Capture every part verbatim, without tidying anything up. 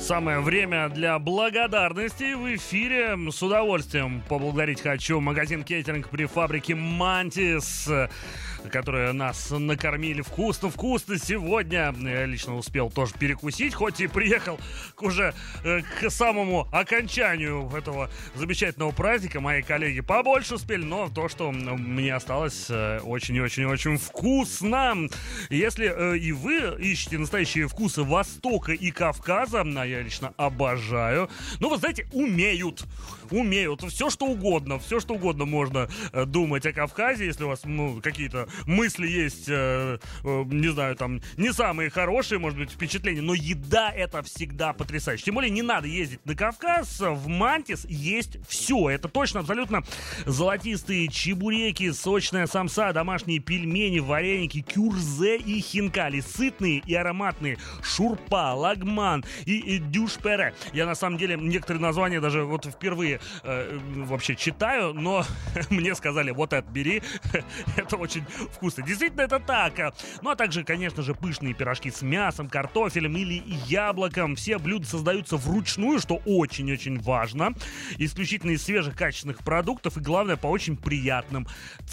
Самое время для благодарности в эфире. С удовольствием поблагодарить хочу магазин кейтеринг при фабрике «Мантис», которые нас накормили вкусно-вкусно сегодня. Я лично успел тоже перекусить, хоть и приехал к уже э, к самому окончанию этого замечательного праздника. Мои коллеги побольше успели, но то, что мне осталось, э, очень-очень-очень вкусно. Если э, и вы ищете настоящие вкусы Востока и Кавказа, а я лично обожаю, ну, вы знаете, умеют. Умеют. Все, что угодно. Все, что угодно можно э, думать о Кавказе, если у вас, ну, какие-то мысли есть, э, э, не знаю, там, не самые хорошие, может быть, впечатления, но еда — это всегда потрясающе. Тем более не надо ездить на Кавказ, в Мантис есть все. Это точно, абсолютно золотистые чебуреки, сочная самса, домашние пельмени, вареники, кюрзе и хинкали, сытные и ароматные, шурпа, лагман и, и дюшпере. Я, на самом деле, некоторые названия даже вот впервые э, вообще читаю, но мне сказали, вот это бери, это очень вкусно. Действительно, это так. Ну, а также, конечно же, пышные пирожки с мясом, картофелем или яблоком. Все блюда создаются вручную, что очень-очень важно. Исключительно из свежих качественных продуктов и, главное, по очень приятным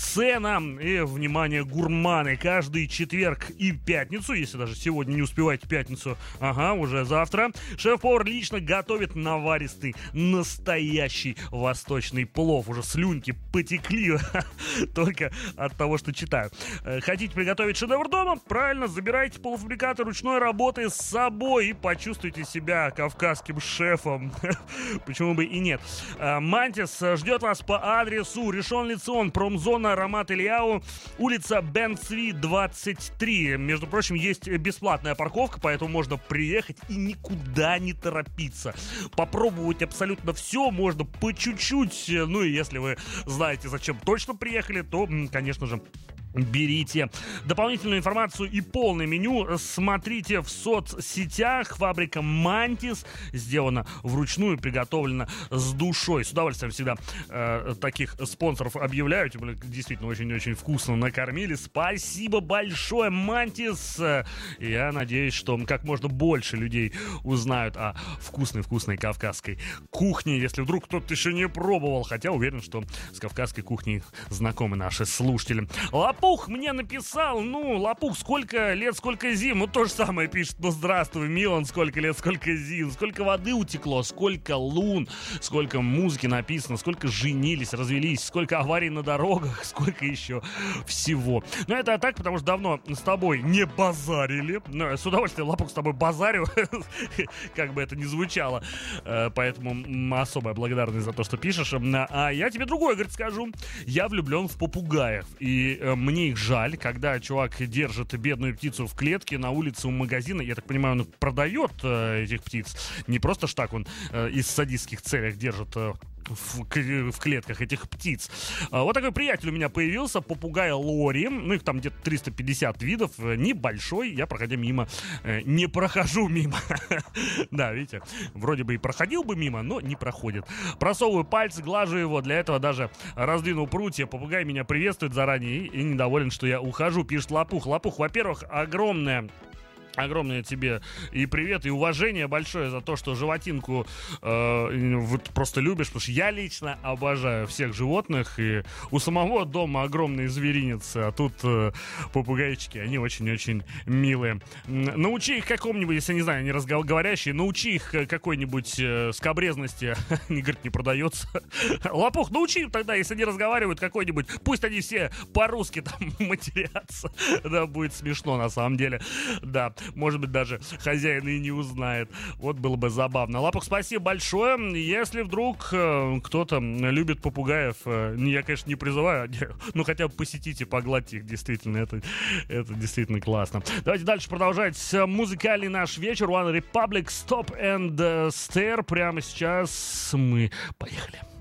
ценам. И, внимание, гурманы, каждый четверг и пятницу, если даже сегодня не успеваете пятницу, ага, уже завтра, шеф-повар лично готовит наваристый, настоящий восточный плов. Уже слюнки потекли только от того, что читаю. Хотите приготовить шедевр дома? Правильно, забирайте полуфабрикаты ручной работы с собой и почувствуйте себя кавказским шефом. Почему бы и нет. Мантис ждет вас по адресу Ришон Лецион, промзона Рамат Ильяу, улица Бен Цви, двадцать три. Между прочим, есть бесплатная парковка, поэтому можно приехать и никуда не торопиться. Попробовать абсолютно все можно по чуть-чуть. Ну и если вы знаете, зачем точно приехали, то, конечно же, берите. Дополнительную информацию и полное меню смотрите в соцсетях. Фабрика «Мантис» сделана вручную, приготовлена с душой. С удовольствием всегда э, таких спонсоров объявляю. Тем более, действительно, очень-очень вкусно накормили. Спасибо большое, «Мантис». Я надеюсь, что как можно больше людей узнают о вкусной-вкусной кавказской кухне, если вдруг кто-то еще не пробовал. Хотя уверен, что с кавказской кухней знакомы наши слушатели. Лопух мне написал, ну, Лопух, сколько лет, сколько зим, ну, то же самое пишет, ну, здравствуй, Милан, сколько лет, сколько зим, сколько воды утекло, сколько лун, сколько музыки написано, сколько женились, развелись, сколько аварий на дорогах, сколько еще всего. Но это так, потому что давно с тобой не базарили, но с удовольствием, Лопух, с тобой базарю, как бы это ни звучало, поэтому особая благодарность за то, что пишешь. А я тебе другое, говорит, скажу, я влюблен в попугаев, и мне их жаль, когда чувак держит бедную птицу в клетке на улице у магазина. Я так понимаю, он продает э, этих птиц. Не просто ж так он э, из садистских целях держит э, в, в клетках этих птиц. А, вот такой приятель у меня появился, попугай Лори. Ну, их там где-то триста пятьдесят видов. Небольшой. Я, проходя мимо, э, не прохожу мимо. Да, видите, вроде бы и проходил бы мимо, но не проходит. Просовываю пальцы, глажу его. Для этого даже раздвинул прутья. Попугай меня приветствует заранее и, и недоволен, что я ухожу. Пишет Лопух. Лопух, во-первых, огромное Огромное тебе и привет, и уважение большое за то, что животинку э, вот просто любишь, потому что я лично обожаю всех животных, и у самого дома огромный зверинец, а тут э, попугайчики, они очень-очень милые. Научи их какому-нибудь, если, не знаю, они разговорящие, научи их какой-нибудь э, скабрезности, не, говорит, не продается. Лопух, научи их тогда, если они разговаривают, какой-нибудь, пусть они все по-русски там матерятся, да, будет смешно на самом деле, да. Может быть, даже хозяин и не узнает. Вот было бы забавно. Лопух, спасибо большое. Если вдруг э, кто-то любит попугаев, э, я, конечно, не призываю, ну, хотя бы посетите, погладьте их. Действительно, это, это действительно классно. Давайте дальше продолжать музыкальный наш вечер. One Republic, Stop and Stare. Прямо сейчас мы поехали.